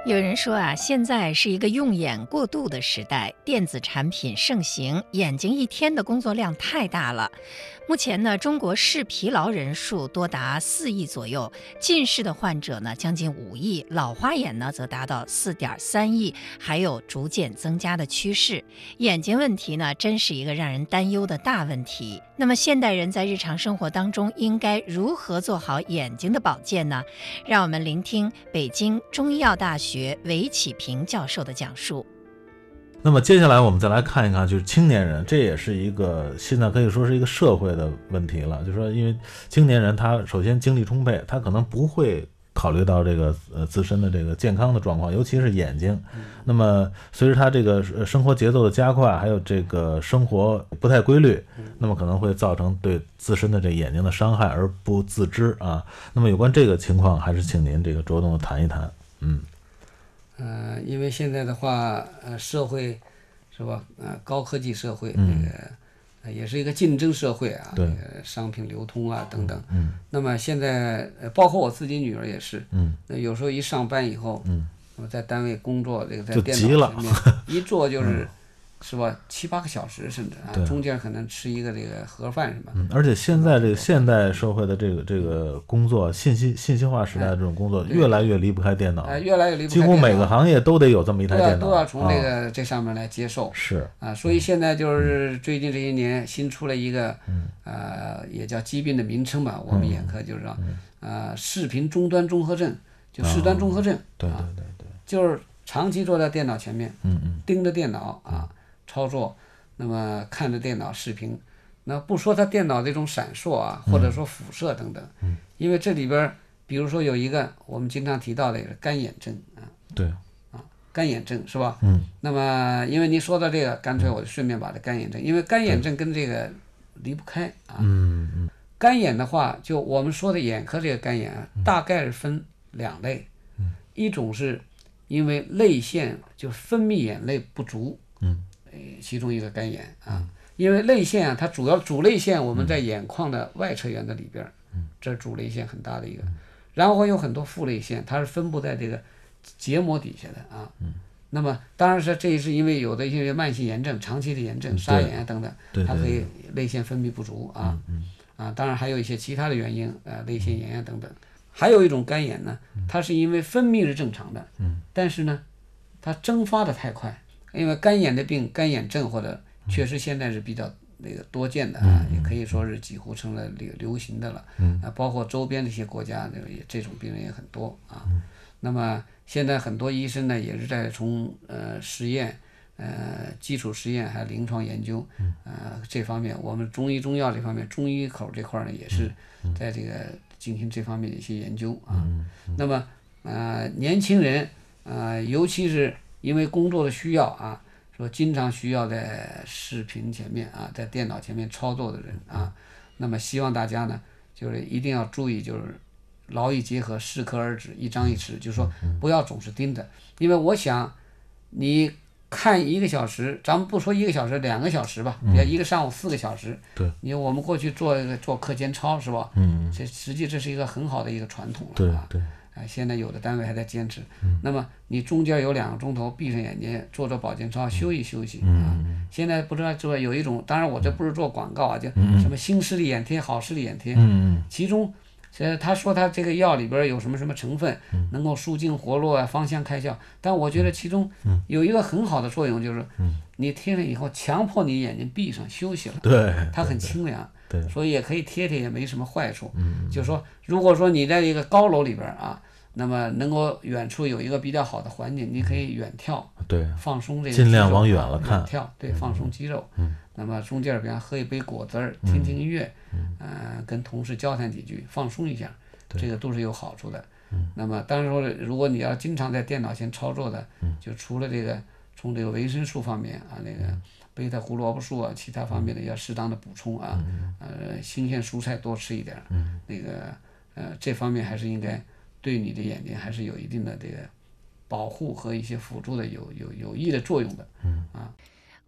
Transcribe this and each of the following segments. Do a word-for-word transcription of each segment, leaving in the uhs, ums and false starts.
有人说啊，现在是一个用眼过度的时代，电子产品盛行，眼睛一天的工作量太大了。目前呢，中国视疲劳人数多达四亿左右，近视的患者呢将近五亿，老花眼呢则达到四点三亿，还有逐渐增加的趋势。眼睛问题呢，真是一个让人担忧的大问题。那么现代人在日常生活当中应该如何做好眼睛的保健呢？让我们聆听北京中医药大学韦启平教授的讲述。 那么接下来我们再来看一看，就是青年人，这也是一个现在可以说是一个社会的问题了。就是说，因为青年人他首先精力充沛，他可能不会考虑到这个呃自身的这个健康的状况，尤其是眼睛。那么随着他这个生活节奏的加快，还有这个生活不太规律，那么可能会造成对自身的这眼睛的伤害而不自知啊。那么有关这个情况，还是请您这个着重的谈一谈。嗯。 呃，因为现在的话，呃，社会是吧？呃，高科技社会， 嗯、 这个、呃、也是一个竞争社会啊， 对， 这个商品流通啊等等。 嗯。 那么现在，呃，包括我自己女儿也是， 嗯， 那有时候一上班以后， 嗯， 我在单位工作，这个在就电急了脑前面一坐就是。嗯是吧？七八个小时甚至啊，中间可能吃一个这个盒饭什么。 嗯，而且现在这个现代社会的这个这个工作，信息信息化时代的这种工作，越来越离不开电脑。 哎，越来越离不开几乎每个行业都得有这么一台电脑， 都要从这个这上面来接受。 是啊，所以现在就是最近这些年新出了一个，呃，也叫疾病的名称吧，我们眼科就是说，呃，视频终端综合症，就视端综合症。 对对对对， 就是长期坐在电脑前面， 嗯嗯， 盯着电脑啊。操作，那么看着电脑视频，那不说它电脑这种闪烁啊，或者说辐射等等， 嗯， 因为这里边比如说有一个我们经常提到的也是干眼症啊， 对， 啊，干眼症是吧？ 嗯， 那么因为您说到这个，干脆我就顺便把这干眼症，因为干眼症跟这个离不开啊， 嗯嗯， 干眼的话，就我们说的眼科这个干眼啊，大概是分两类， 嗯， 一种是因为泪腺就分泌眼泪不足， 嗯。 其中一个干眼啊，因为泪腺啊，它主要主泪腺我们在眼眶的外侧缘的里边，这是主泪腺很大的一个，然后有很多副泪腺，它是分布在这个结膜底下的啊。那么当然是这也是因为有的一些慢性炎症、长期的炎症、沙眼啊等等，它可以泪腺分泌不足啊啊，当然还有一些其他的原因，呃，泪腺炎啊等等。还有一种干眼呢，它是因为分泌是正常的，但是呢，它蒸发的太快。因为干眼的病，干眼症或者确实现在是比较那个多见的啊，也可以说是几乎成了流流行的了。啊，包括周边的一些国家，也这种病人也很多啊。那么现在很多医生呢，也是在从呃实验、呃基础实验还有临床研究，呃这方面，我们中医中药这方面，中医口这块呢，也是在这个进行这方面的一些研究啊。那么呃年轻人啊、呃，尤其是因为工作的需要啊，说经常需要在视频前面啊，在电脑前面操作的人啊，那么希望大家呢，就是一定要注意，就是劳逸结合，适可而止，一张一弛，就是说不要总是盯着，因为我想你看一个小时，咱们不说一个小时，两个小时吧，比如一个上午四个小时， 对， 你我们过去做一个做课间操是吧？ 嗯， 这实际这是一个很好的一个传统了， 对啊， 对。 哎，现在有的单位还在坚持。嗯、那么你中间有两个钟头闭上眼睛做做保健操，休息休息、 嗯、 啊。现在不知道做有一种，当然我这不是做广告啊，就什么新视力眼贴、好视力眼贴。 嗯、 其中，呃，他说他这个药里边有什么什么成分，嗯、能够舒筋活络啊，芳香开窍。但我觉得其中有一个很好的作用，就是你贴了以后，强迫你眼睛闭上休息了。 对， 它很清凉。 对， 所以也可以贴贴，也没什么坏处。 嗯， 就是说，如果说你在一个高楼里边啊，那么能够远处有一个比较好的环境，你可以远眺， 对， 放松这个尽量往远了看， 远眺，对，放松肌肉。 嗯， 那么中间比方喝一杯果汁儿，听听音乐，嗯，呃，跟同事交谈几句，放松一下，这个都是有好处的。嗯，那么当然说，如果你要经常在电脑前操作的，嗯，就除了这个从这个维生素方面啊，那个。贝塔胡萝卜素啊，其他方面的要适当的补充啊，嗯、呃，新鲜蔬菜多吃一点，嗯、那个呃，这方面还是应该对你的眼睛还是有一定的这个保护和一些辅助的有有有益的作用的，嗯啊。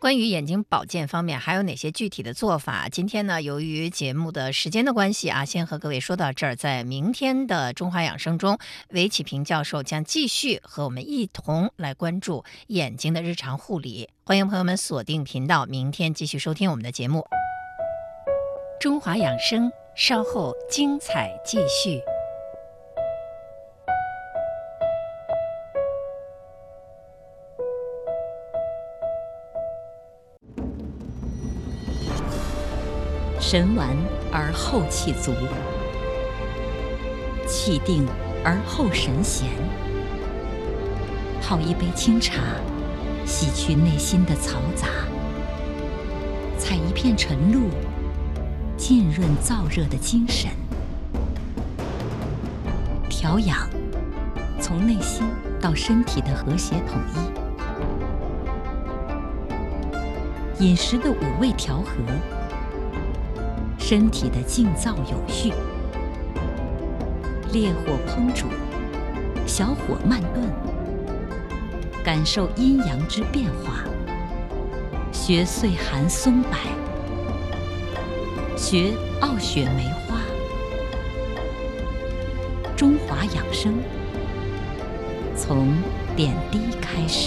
关于眼睛保健方面还有哪些具体的做法？今天呢，由于节目的时间的关系啊，先和各位说到这儿。在明天的中华养生中，韦启平教授将继续和我们一同来关注眼睛的日常护理。欢迎朋友们锁定频道，明天继续收听我们的节目。中华养生，稍后精彩继续。 神完而后气足，气定而后神闲。泡一杯清茶，洗去内心的嘈杂；采一片晨露，浸润燥热的精神。调养，从内心到身体的和谐统一。饮食的五味调和，身体的静躁有序。烈火烹煮，小火慢炖，感受阴阳之变化。学岁寒松柏，学傲雪梅花。中华养生，从点滴开始。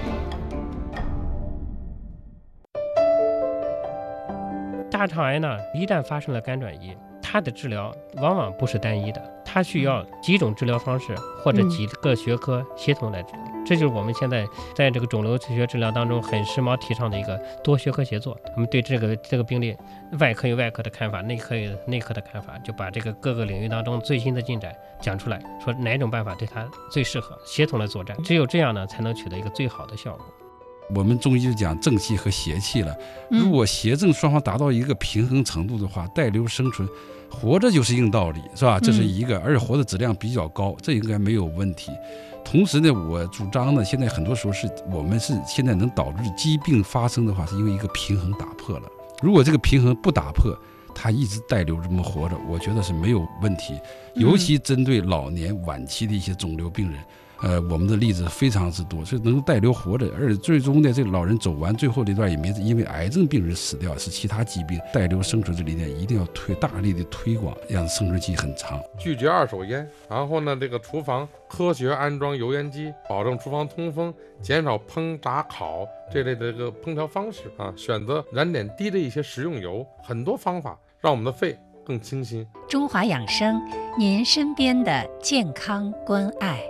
大肠癌呢，一旦发生了肝转移，它的治疗往往不是单一的，它需要几种治疗方式或者几个学科协同来治疗。嗯、这就是我们现在在这个肿瘤学治疗当中很时髦提倡的一个多学科协作。我们对这个这个病例，外科有外科的看法，内科有内科的看法，就把这个各个领域当中最新的进展讲出来，说哪种办法对它最适合，协同来作战。只有这样呢，才能取得一个最好的效果。 我们中医就讲正气和邪气了，如果邪正双方达到一个平衡程度的话，带瘤生存，活着就是硬道理，是吧？这是一个，而且活的质量比较高，这应该没有问题。同时呢，我主张呢，现在很多时候是我们是现在能导致疾病发生的话，是因为一个平衡打破了。如果这个平衡不打破，他一直带瘤这么活着，我觉得是没有问题。尤其针对老年晚期的一些肿瘤病人。呃，我们的例子非常之多，所以能够带瘤活着，而且最终呢，这个老人走完最后这段也没因为癌症病人死掉，是其他疾病。带瘤生存这里呢，一定要推大力的推广，让生存期很长。 拒绝二手烟，然后呢，这个厨房科学安装油烟机，保证厨房通风，减少烹炸烤这类的这个烹调方式啊，选择燃点低的一些食用油，很多方法让我们的肺更清新。 中华养生，您身边的健康关爱。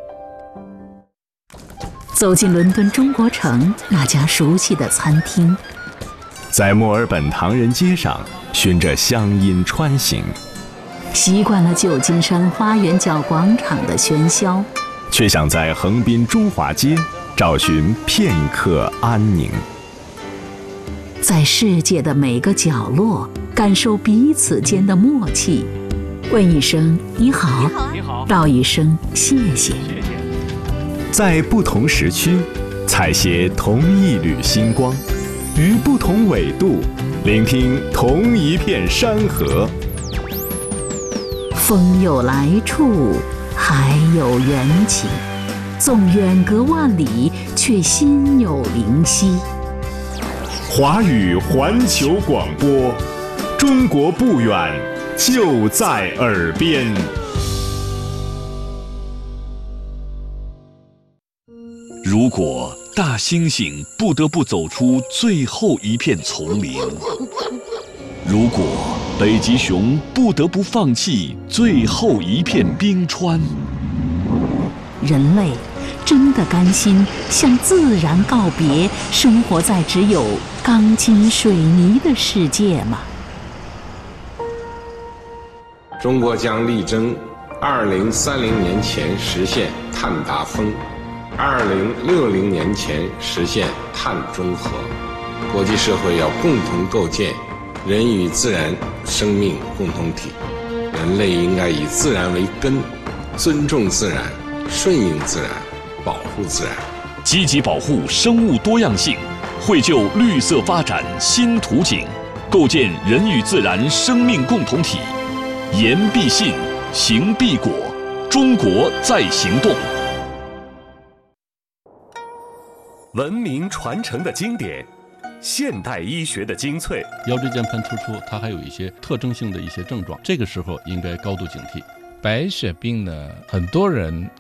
走进伦敦中国城那家熟悉的餐厅， 在墨尔本唐人街上循着乡音穿行， 习惯了旧金山花园角广场的喧嚣， 却想在横滨中华街找寻片刻安宁。 在世界的每个角落感受彼此间的默契，问一声你好， 你好， 道一声谢谢。 在不同时区采撷同一缕星光，于不同纬度聆听同一片山河。 风有来处，海有缘起，纵远隔万里，却心有灵犀。 华语环球广播，中国不远，就在耳边。 如果大猩猩不得不走出最后一片丛林，如果北极熊不得不放弃最后一片冰川， 人类真的甘心向自然告别，生活在只有钢筋水泥的世界吗？ 中国将力争二零三零年前实现碳达峰，二零六零年前实现碳中和。国际社会要共同构建人与自然生命共同体，人类应该以自然为根，尊重自然，顺应自然，保护自然， 积极保护生物多样性，绘就绿色发展新图景，构建人与自然生命共同体。言必信，行必果，中国在行动。 文明传承的经典， 现代医学的精粹。 腰椎间盘突出，它还有一些特征性的一些症状，这个时候应该高度警惕。 白血病呢，很多人